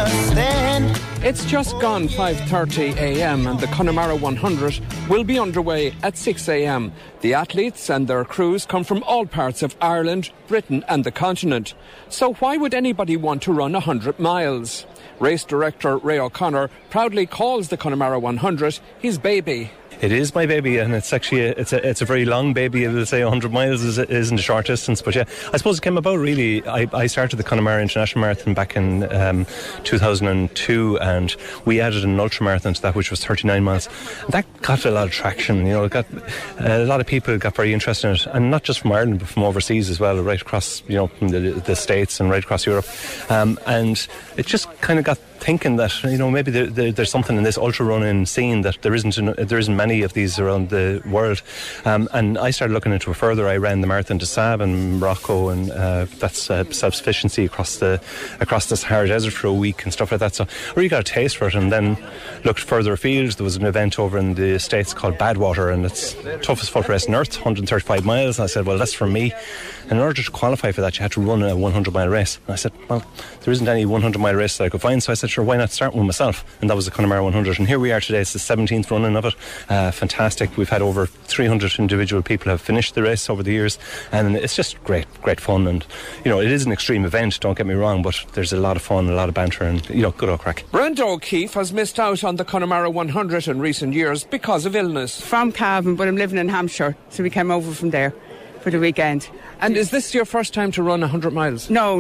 understand. It's just gone 5:30 a.m. and the Connemara 100 will be underway at 6 a.m. The athletes and their crews come from all parts of Ireland, Britain and the continent. So why would anybody want to run 100 miles? Race director Ray O'Connor proudly calls the Connemara 100 his baby. It is my baby, and it's actually it's a very long baby. It'll say 100 miles isn't a short distance, but yeah, I suppose it came about really. I started the Connemara International Marathon back in 2002, and we added an ultramarathon to that, which was 39 miles. That got a lot of traction. You know, it got a lot of people got very interested in it, and not just from Ireland, but from overseas as well, right across, you know, from the States and right across Europe, and it just kind of got thinking that, you know, maybe there's something in this ultra running scene that there isn't many of these around the world, and I started looking into it further. I ran the Marathon des Sables in Morocco, and that's self-sufficiency across the Sahara Desert for a week and stuff like that. So I really got a taste for it, and then looked further afield. There was an event over in the States called Badwater, and it's the toughest foot race on earth, 135 miles. And I said, well, that's for me. And in order to qualify for that, you had to run a 100-mile race. And I said, well, there isn't any 100-mile race that I could find. So I said, sure, why not start with myself? And that was the Connemara 100. And here we are today. It's the 17th running of it. Fantastic. We've had over 300 individual people have finished the race over the years. And it's just great fun. And, you know, it is an extreme event, don't get me wrong, but there's a lot of fun, a lot of banter, and, you know, good old crack. Brenda O'Keefe has missed out on the Connemara 100 in recent years because of illness. From Cavan, but I'm living in Hampshire, so we came over from there for the weekend. And is this your first time to run 100 miles? No,